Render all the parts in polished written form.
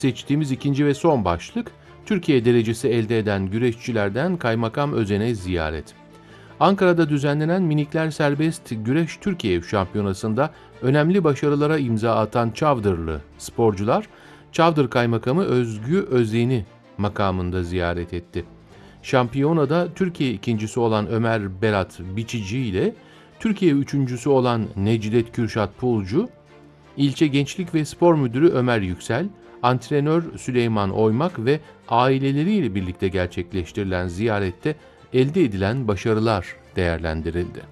Seçtiğimiz ikinci ve son başlık, Türkiye derecesi elde eden güreşçilerden Kaymakam Özen'e ziyaret. Ankara'da düzenlenen Minikler Serbest Güreş Türkiye Şampiyonası'nda önemli başarılara imza atan Çavdırlı sporcular, Çavdır Kaymakamı Özgü Özen'i makamında ziyaret etti. Şampiyonada Türkiye ikincisi olan Ömer Berat Biçici ile Türkiye üçüncüsü olan Necdet Kürşat Pulcu, İlçe Gençlik ve Spor Müdürü Ömer Yüksel, antrenör Süleyman Oymak ve aileleriyle birlikte gerçekleştirilen ziyarette elde edilen başarılar değerlendirildi.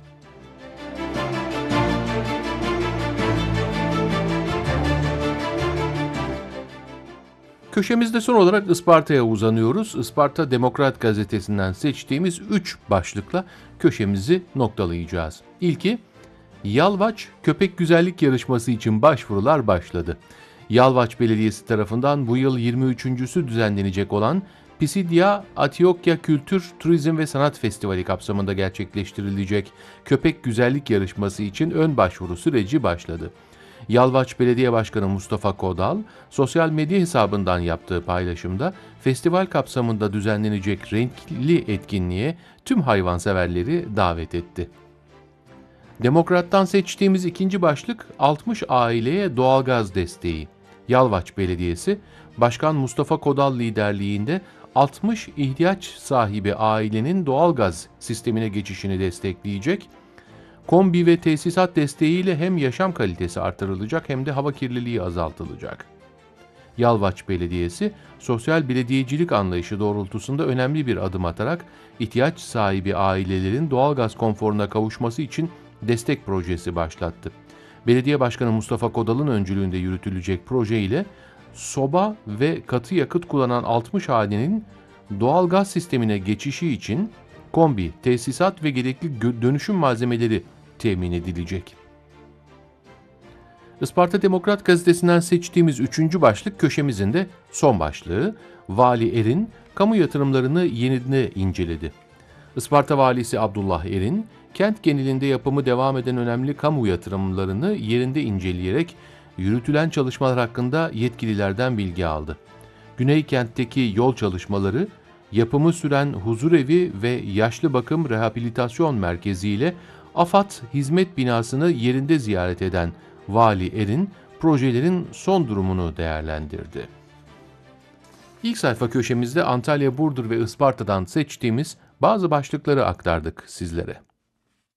Köşemizde son olarak Isparta'ya uzanıyoruz. Isparta Demokrat Gazetesi'nden seçtiğimiz 3 başlıkla köşemizi noktalayacağız. İlki, Yalvaç Köpek Güzellik Yarışması için başvurular başladı. Yalvaç Belediyesi tarafından bu yıl 23.'sü düzenlenecek olan Pisidia Antioquia Kültür, Turizm ve Sanat Festivali kapsamında gerçekleştirilecek Köpek Güzellik Yarışması için ön başvuru süreci başladı. Yalvaç Belediye Başkanı Mustafa Kodal, sosyal medya hesabından yaptığı paylaşımda festival kapsamında düzenlenecek renkli etkinliğe tüm hayvanseverleri davet etti. Demokrat'tan seçtiğimiz ikinci başlık 60 aileye doğalgaz desteği. Yalvaç Belediyesi, Başkan Mustafa Kodal liderliğinde 60 ihtiyaç sahibi ailenin doğalgaz sistemine geçişini destekleyecek, kombi ve tesisat desteğiyle hem yaşam kalitesi artırılacak hem de hava kirliliği azaltılacak. Yalvaç Belediyesi, sosyal belediyecilik anlayışı doğrultusunda önemli bir adım atarak ihtiyaç sahibi ailelerin doğalgaz konforuna kavuşması için destek projesi başlattı. Belediye Başkanı Mustafa Kodal'ın öncülüğünde yürütülecek proje ile soba ve katı yakıt kullanan 60 hanenin doğalgaz sistemine geçişi için kombi, tesisat ve gerekli dönüşüm malzemeleri temin edilecek. Isparta Demokrat Gazetesi'nden seçtiğimiz 3. başlık köşemizin de son başlığı. Vali Erin, kamu yatırımlarını yeniden inceledi. Isparta Valisi Abdullah Erin, kent genelinde yapımı devam eden önemli kamu yatırımlarını yerinde inceleyerek yürütülen çalışmalar hakkında yetkililerden bilgi aldı. Güney kentteki yol çalışmaları, yapımı süren huzurevi ve yaşlı bakım rehabilitasyon merkezi ile AFAD hizmet binasını yerinde ziyaret eden Vali Erin, projelerin son durumunu değerlendirdi. İlk sayfa köşemizde Antalya, Burdur ve Isparta'dan seçtiğimiz bazı başlıkları aktardık sizlere.